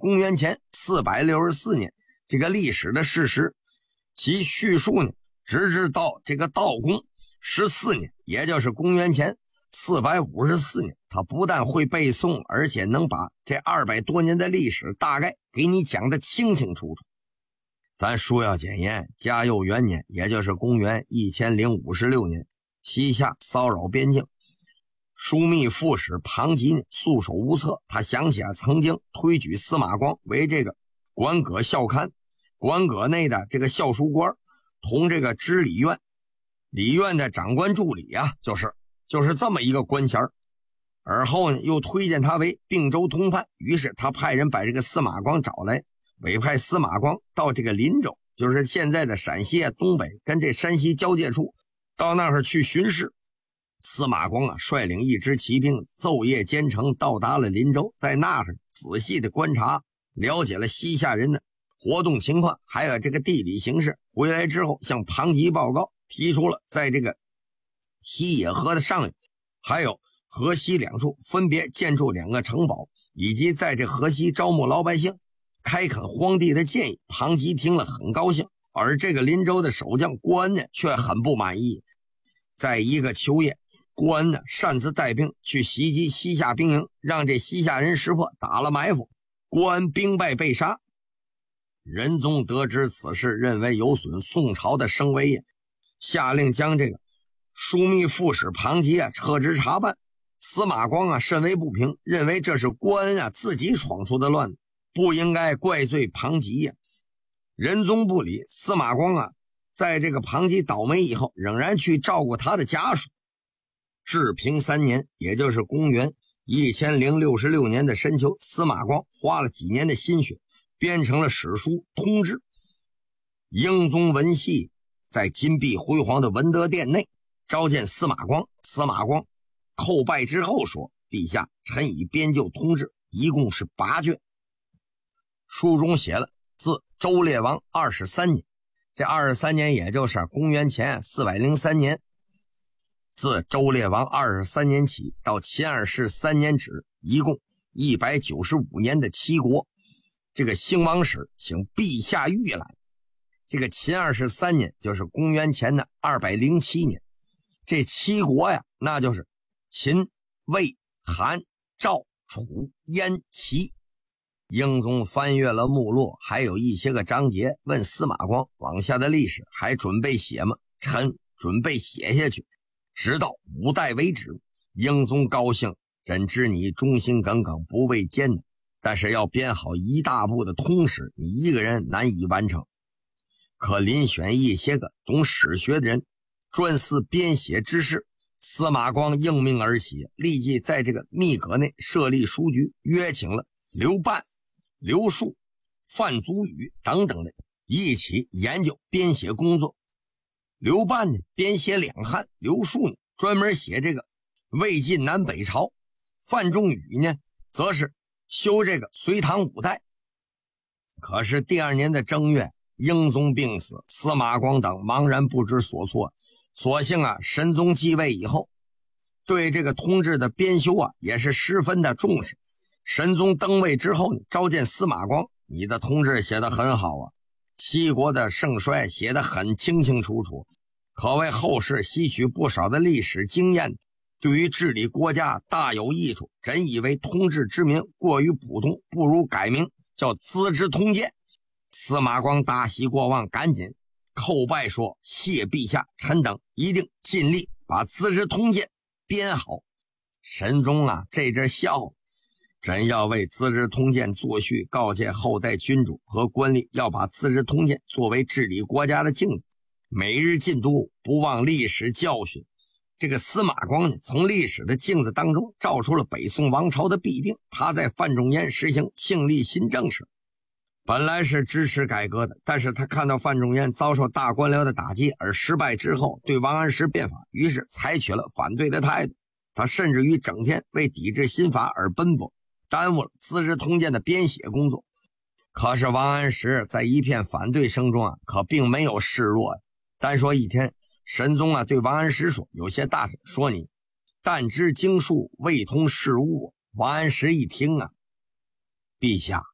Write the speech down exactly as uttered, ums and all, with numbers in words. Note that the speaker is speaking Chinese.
公元前四百六十四年，这个历史的事实，其叙述呢，直至到这个道公十四年，也就是公元前四百五十四年，他不但会背诵，而且能把这二百多年的历史大概给你讲得清清楚楚。咱书要简言，嘉佑元年，也就是公元一千零五十六年，西夏骚扰边境，枢密副使庞吉呢束手无策，他想起啊曾经推举司马光为这个馆阁校勘，馆阁内的这个校书官，同这个知礼院礼院的长官助理啊，就是就是这么一个官衔。而后呢又推荐他为并州通判，于是他派人把这个司马光找来，委派司马光到这个临州，就是现在的陕西啊东北跟这山西交界处，到那儿去巡视。司马光啊率领一支骑兵昼夜兼程到达了临州，在那儿仔细的观察，了解了西夏人的活动情况，还有这个地理形势。回来之后向庞吉报告，提出了在这个西野河的上游还有河西两处分别建筑两个城堡，以及在这河西招募老百姓，开垦荒地的建议。庞吉听了很高兴，而这个临州的守将郭恩呢却很不满意。在一个秋夜，郭恩呢擅自带兵去袭击西夏兵营，让这西夏人识破，打了埋伏，郭恩兵败被杀。仁宗得知此事，认为有损宋朝的声威也，下令将这个枢密副使庞吉啊撤职查办。司马光啊甚为不平，认为这是郭恩啊自己闯出的乱子，不应该怪罪庞吉呀、啊。仁宗不理，司马光啊在这个庞吉倒霉以后，仍然去照顾他的家属。治平三年，也就是公元一千零六十六年的深秋，司马光花了几年的心血，编成了史书《通志》。英宗文系在金碧辉煌的文德殿内召见司马光，司马光叩拜之后说：“陛下，臣已编就通志，一共是八卷。”书中写了自周烈王二十三年，这二十三年也就是公元前四百零三年，自周烈王二十三年起到秦二世三年止，一共一百九十五年的七国，这个兴亡史请陛下预览。这个秦二世三年就是公元前的二百零七年，这七国呀，那就是秦、魏、韩、赵、楚、燕、齐。英宗翻阅了目录，还有一些个章节，问司马光往下的历史还准备写吗？臣准备写下去，直到五代为止。英宗高兴，朕知你忠心耿耿，不畏艰难，但是要编好一大部的通史，你一个人难以完成，可遴选一些个懂史学的人专司编写之事。司马光应命而起，立即在这个密阁内设立书局，约请了刘半、刘树、范祖禹等等的一起研究编写工作。刘半呢编写两汉，刘树呢专门写这个魏晋南北朝，范仲禹呢则是修这个隋唐五代。可是第二年的正月，英宗病死，司马光等茫然不知所措。所幸啊，神宗继位以后，对这个通志的编修啊也是十分的重视。神宗登位之后，召见司马光，你的通志写得很好啊，七国的盛衰写得很清清楚楚，可为后世吸取不少的历史经验，对于治理国家大有益处。朕以为通志之名过于普通，不如改名叫资治通鉴。司马光大喜过望，赶紧叩拜说：“谢陛下，臣等一定尽力把资治通鉴编好。”神宗啊这阵笑，朕要为资治通鉴作序，告诫后代君主和官吏，要把资治通鉴作为治理国家的镜子，每日禁读，不忘历史教训。这个司马光呢，从历史的镜子当中照出了北宋王朝的弊病。他在范仲淹实行庆历新政时，本来是支持改革的，但是他看到范仲淹遭受大官僚的打击而失败之后，对王安石变法，于是采取了反对的态度。他甚至于整天为抵制新法而奔波，耽误了资治通鉴的编写工作。可是王安石在一片反对声中啊，可并没有示弱。单说一天，神宗啊对王安石说，有些大臣说你但知经术，未通事务。王安石一听啊，陛下，